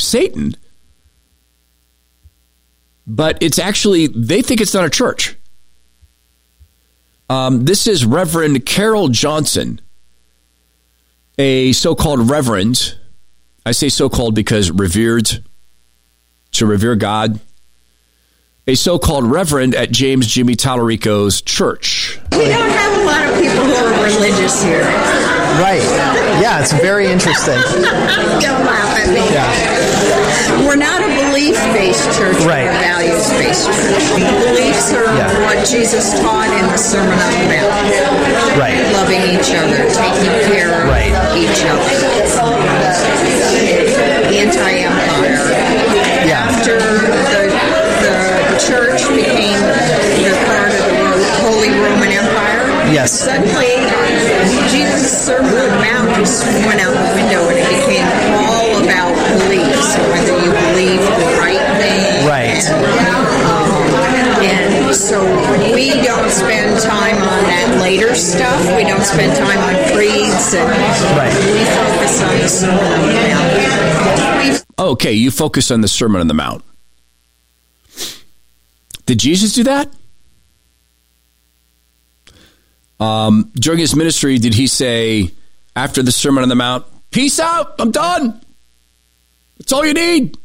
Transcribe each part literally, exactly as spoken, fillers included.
Satan. But it's actually, they think it's not a church. Um, this is Reverend Carol Johnson, a so-called reverend. I say so-called because revered, to revere God. A so-called reverend at James Jimmy Tallarico's church. We don't have a lot of people who are religious here. Right. Yeah, it's very interesting. Don't laugh at me. Yeah. We're not a belief-based church. Right. We're a values-based church. Beliefs are yeah. what Jesus taught in the Sermon on the Mount. Right. Loving each other, taking care of right. each other. Anti-empire. Yeah. After the, the church became the part of the Holy Roman Empire, yes. suddenly Jesus' Sermon on the Mount just went out the window and it became all about beliefs, whether you believe the right thing. Right. Um, and so we don't spend time on that later stuff. We don't spend time on creeds. And right. We focus on the Sermon on the Mount. Okay, you focus on the Sermon on the Mount. Did Jesus do that? Um, during his ministry, did he say, after the Sermon on the Mount, peace out, I'm done. That's all you need.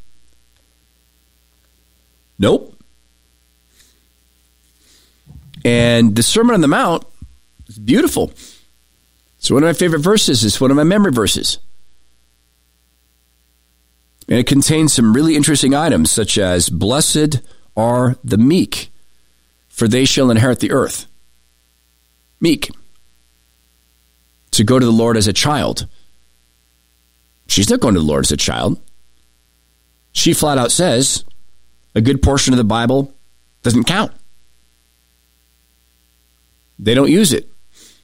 Nope. And the Sermon on the Mount is beautiful. It's one of my favorite verses. It's one of my memory verses. And it contains some really interesting items, such as, blessed are the meek, for they shall inherit the earth. Meek. To go to the Lord as a child. She's not going to the Lord as a child. She flat out says a good portion of the Bible doesn't count. They don't use it.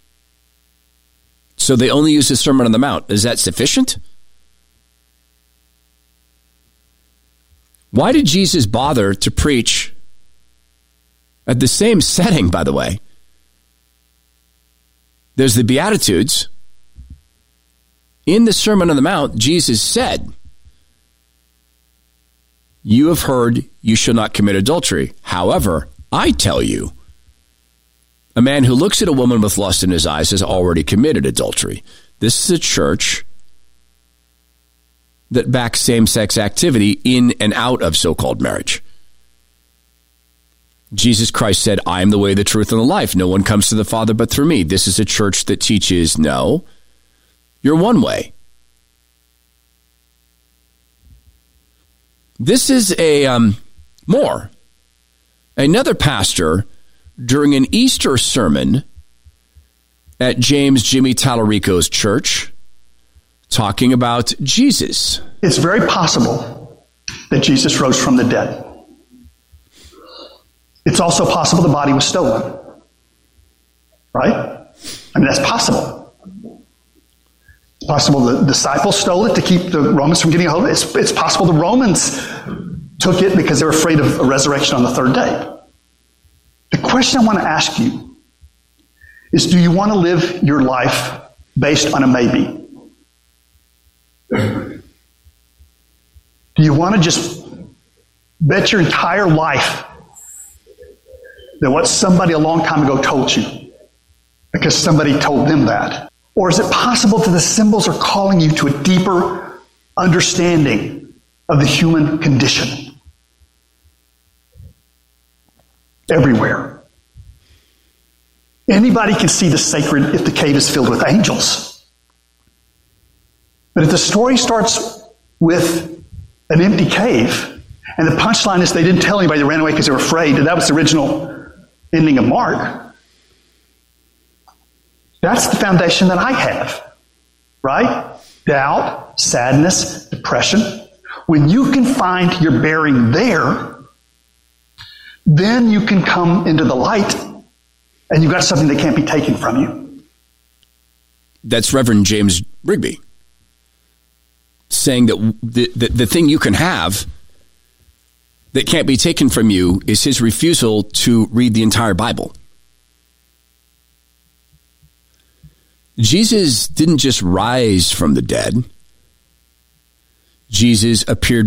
So they only use the Sermon on the Mount. Is that sufficient? Why did Jesus bother to preach at the same setting, by the way? There's the Beatitudes. In the Sermon on the Mount, Jesus said, you have heard you shall not commit adultery. However, I tell you, a man who looks at a woman with lust in his eyes has already committed adultery. This is a church that backs same-sex activity in and out of so-called marriage. Jesus Christ said, I am the way, the truth, and the life. No one comes to the Father but through me. This is a church that teaches, no, you're one way. This is a, um, more. Another pastor, during an Easter sermon at James Jimmy Tallarico's church, talking about Jesus. It's very possible that Jesus rose from the dead. It's also possible the body was stolen. Right? I mean, that's possible. It's possible the disciples stole it to keep the Romans from getting a hold of it. It's, it's possible the Romans took it because they were afraid of a resurrection on the third day. The question I want to ask you is, do you want to live your life based on a maybe? Do you want to just bet your entire life that what somebody a long time ago told you because somebody told them that? Or is it possible that the symbols are calling you to a deeper understanding of the human condition? Everywhere. Anybody can see the sacred if the cave is filled with angels. But if the story starts with an empty cave, and the punchline is they didn't tell anybody, they ran away because they were afraid, and that was the original ending of Mark, that's the foundation that I have, right? Doubt, sadness, depression. When you can find your bearing there, then you can come into the light, and you've got something that can't be taken from you. That's Reverend James Rigby saying that the, the, the thing you can have that can't be taken from you is his refusal to read the entire Bible. Jesus didn't just rise from the dead. Jesus appeared